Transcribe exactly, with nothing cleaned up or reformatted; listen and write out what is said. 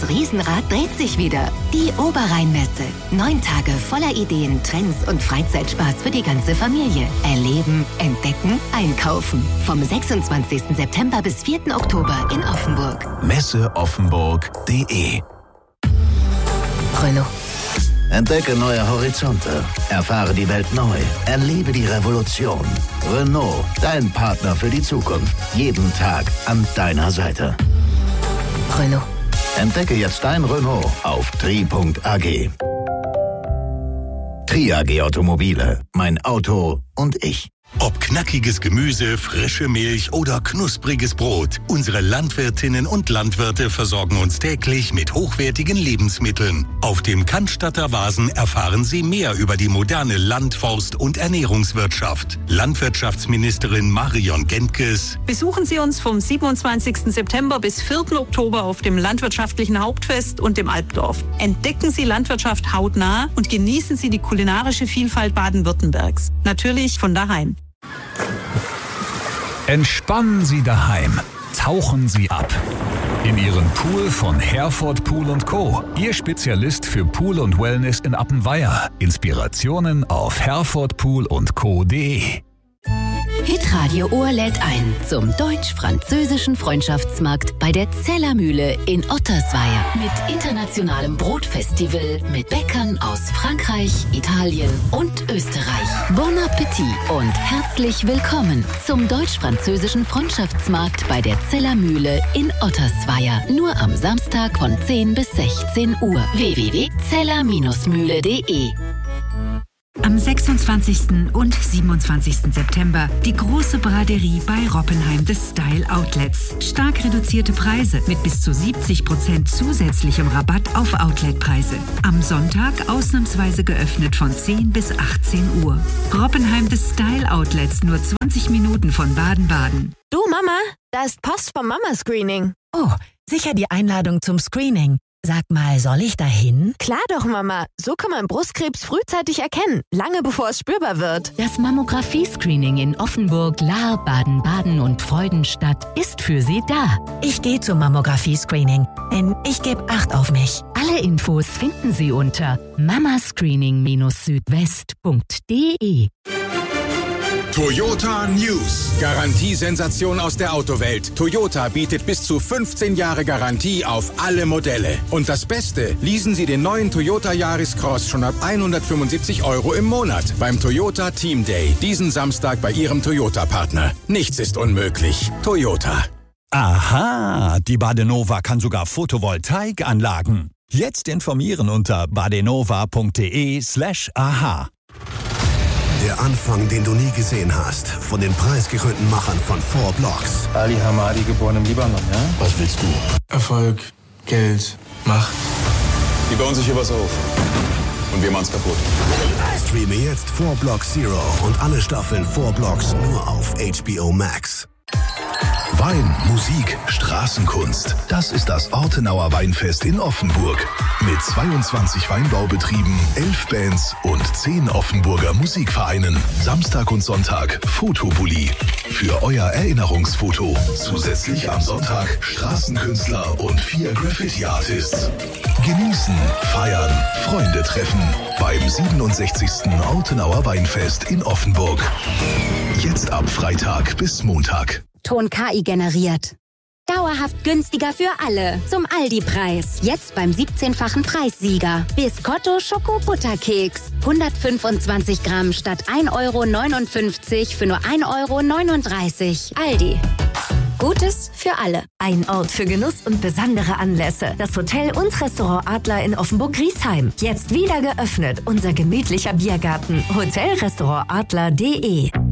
Riesenrad dreht sich wieder. Die Oberrheinmesse. Neun Tage voller Ideen, Trends und Freizeitspaß für die ganze Familie. Erleben, entdecken, einkaufen. Vom sechsundzwanzigsten September bis vierten Oktober in Offenburg. messe offenburg punkt de Renault. Entdecke neue Horizonte. Erfahre die Welt neu. Erlebe die Revolution. Renault, dein Partner für die Zukunft. Jeden Tag an deiner Seite. Renault. Entdecke jetzt dein Renault auf tri punkt a g. Tri A G Automobile. Mein Auto und ich. Ob knackiges Gemüse, frische Milch oder knuspriges Brot, unsere Landwirtinnen und Landwirte versorgen uns täglich mit hochwertigen Lebensmitteln. Auf dem Cannstatter Vasen erfahren Sie mehr über die moderne Land-, Forst- und Ernährungswirtschaft. Landwirtschaftsministerin Marion Gentges. Besuchen Sie uns vom siebenundzwanzigsten September bis vierten Oktober auf dem Landwirtschaftlichen Hauptfest und dem Alpdorf. Entdecken Sie Landwirtschaft hautnah und genießen Sie die kulinarische Vielfalt Baden-Württembergs. Natürlich von daheim. Entspannen Sie daheim. Tauchen Sie ab. In Ihren Pool von Herford Pool und Co. Ihr Spezialist für Pool und Wellness in Appenweier. Inspirationen auf herford pool und co punkt de. Hitradio Ohr lädt ein zum deutsch-französischen Freundschaftsmarkt bei der Zellermühle in Ottersweier. Mit internationalem Brotfestival, mit Bäckern aus Frankreich, Italien und Österreich. Bon Appetit und herzlich willkommen zum deutsch-französischen Freundschaftsmarkt bei der Zellermühle in Ottersweier. Nur am Samstag von zehn bis sechzehn Uhr. w w w punkt zeller mühle punkt de. Am sechsundzwanzigsten und siebenundzwanzigsten September die große Braderie bei Roppenheim des Style Outlets. Stark reduzierte Preise mit bis zu siebzig Prozent zusätzlichem Rabatt auf Outletpreise. Am Sonntag ausnahmsweise geöffnet von zehn bis achtzehn Uhr. Roppenheim des Style Outlets, nur zwanzig Minuten von Baden-Baden. Du Mama, da ist Post vom Mama-Screening. Oh, sicher die Einladung zum Screening. Sag mal, soll ich da hin? Klar doch, Mama. So kann man Brustkrebs frühzeitig erkennen, lange bevor es spürbar wird. Das Mammographie-Screening in Offenburg, Lahr, Baden-Baden und Freudenstadt ist für Sie da. Ich gehe zum Mammographie-Screening, denn ich gebe Acht auf mich. Alle Infos finden Sie unter mamascreening südwest punkt de. Toyota News. Garantiesensation aus der Autowelt. Toyota bietet bis zu fünfzehn Jahre Garantie auf alle Modelle. Und das Beste, leasen Sie den neuen Toyota Yaris Cross schon ab hundertfünfundsiebzig Euro im Monat beim Toyota Team Day. Diesen Samstag bei Ihrem Toyota-Partner. Nichts ist unmöglich. Toyota. Aha, die Badenova kann sogar Photovoltaikanlagen. Jetzt informieren unter badenova punkt de slash aha. Der Anfang, den du nie gesehen hast, von den preisgekrönten Machern von Four Blocks. Ali Hamadi, geboren im Libanon, ja? Was willst du? Erfolg, Geld, Macht. Die bauen sich hier was auf. Und wir machen's kaputt. Streame jetzt Four Blocks Zero und alle Staffeln Four Blocks nur auf H B O Max. Wein, Musik, Straßenkunst. Das ist das Ortenauer Weinfest in Offenburg. Mit zweiundzwanzig Weinbaubetrieben, elf Bands und zehn Offenburger Musikvereinen. Samstag und Sonntag Fotobully. Für euer Erinnerungsfoto. Zusätzlich am Sonntag Straßenkünstler und vier Graffiti-Artists. Genießen, feiern, Freunde treffen. Beim siebenundsechzigsten Ortenauer Weinfest in Offenburg. Jetzt ab Freitag bis Montag. Ton K I generiert. Dauerhaft günstiger für alle. Zum Aldi-Preis. Jetzt beim siebzehnfachen Preissieger. Biscotto Schoko-Butterkeks. hundertfünfundzwanzig Gramm statt ein Euro neunundfünfzig für nur ein Euro neununddreißig. Aldi. Gutes für alle. Ein Ort für Genuss und besondere Anlässe. Das Hotel und Restaurant Adler in Offenburg-Griesheim. Jetzt wieder geöffnet. Unser gemütlicher Biergarten. Hotel Restaurant Adler punkt de.